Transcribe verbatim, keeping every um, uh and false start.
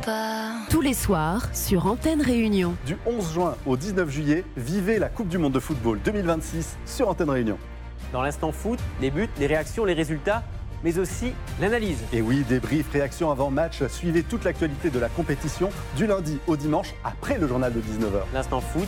pas. Tous les soirs sur Antenne Réunion. Du onze juin au dix-neuf juillet, vivez la Coupe du Monde de football deux mille vingt-six sur Antenne Réunion. Dans l'instant foot, les buts, les réactions, les résultats, mais aussi l'analyse. Et oui, débrief, réaction avant match, suivez toute l'actualité de la compétition du lundi au dimanche après le journal de dix-neuf heures. L'instant foot,